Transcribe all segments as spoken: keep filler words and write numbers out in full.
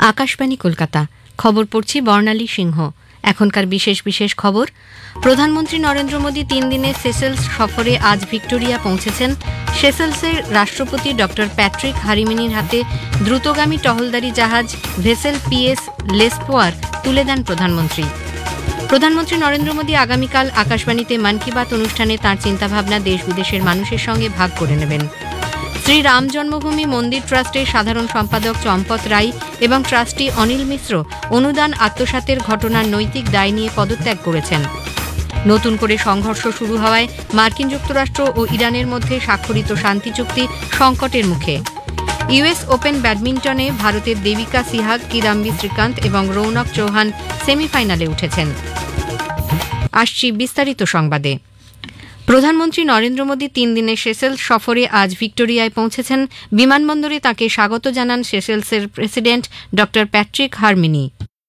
আকাশবাণী কলকাতা। খবর পড়ছি বর্ণালী সিংহ। এখনকার বিশেষ বিশেষ খবর। প্রধানমন্ত্রী নরেন্দ্র মোদী তিন দিনের সেসেলস সফরে আজ ভিক্টোরিয়া পৌঁছেছেন। সেসেলসের রাষ্ট্রপতি ড প্যাট্রিক হারিমিনির হাতে দ্রুতগামী টহলদারি জাহাজ ভেসেল পিএস লেসপোয়ার তুলে দেন প্রধানমন্ত্রী। প্রধানমন্ত্রী নরেন্দ্র মোদী আগামীকাল আকাশবাণীতে মন কি বাত অনুষ্ঠানে তাঁর চিন্তাভাবনা দেশ বিদেশের মানুষের সঙ্গে ভাগ করে নেবেন। শ্রী রাম জন্মভূমি মন্দির ট্রাস্টের সাধারণ সম্পাদক চম্পত রাই এবং ট্রাস্টি অনিল মিশ্র অনুদান আত্মসাতের ঘটনার নৈতিক দায় নিয়ে পদত্যাগ করেছেন। নতুন করে সংঘর্ষ শুরু হওয়ায় মার্কিন যুক্তরাষ্ট্র ও ইরানের মধ্যে স্বাক্ষরিত শান্তি চুক্তি সংকটের মুখে। ইউএস ওপেন ব্যাডমিন্টনে ভারতের দেবিকা সিহাগ, কিদাম্বি শ্রীকান্ত এবং রৌনক চৌহান সেমিফাইনালে উঠেছেন। আসছি বিস্তারিত সংবাদে। প্রধানমন্ত্রী নরেন্দ্র মোদী তিন দিনের সেসেলস সফরে আজ ভিক্টোরিয়ায় পৌঁছেছেন। বিমানবন্দরে তাঁকে স্বাগত জানান সেসেলসের প্রেসিডেন্ট ড প্যাট্রিক হারমিনি।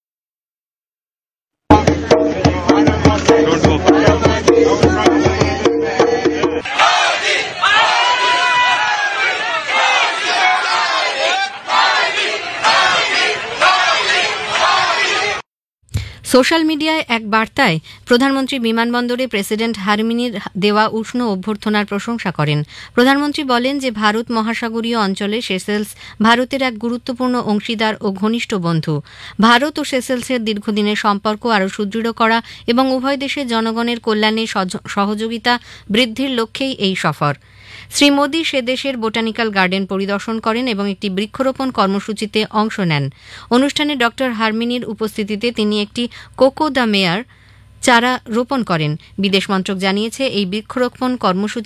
সোশ্যাল মিডিয়ায় এক বার্তায় প্রধানমন্ত্রী বিমানবন্দরে প্রেসিডেন্ট হারমিনির দেওয়া উষ্ণ অভ্যর্থনার প্রশংসা করেন। প্রধানমন্ত্রী বলেন যে ভারত মহাসাগরীয় অঞ্চলে সেসেলস ভারতের এক গুরুত্বপূর্ণ অংশীদার ও ঘনিষ্ঠ বন্ধু। ভারত ও সেসেলসের দীর্ঘদিনের সম্পর্ক আরও সুদৃঢ় করা এবং উভয় দেশের জনগণের কল্যাণে সহযোগিতা বৃদ্ধির লক্ষ্যেই এই সফর। শ্রী মোদী সে দেশের বোটানিক্যাল গার্ডেন পরিদর্শন করেন এবং একটি বৃক্ষরোপণ কর্মসূচিতে অংশ নেন। অনুষ্ঠানে ড হারমিনির উপস্থিতিতে তিনি একটি কোকো দ্য মেয়ার চারা রোপণ করেন। বিদেশ মন্ত্রক জানিয়েছে এই বৃক্ষরোপণ কর্মসূচি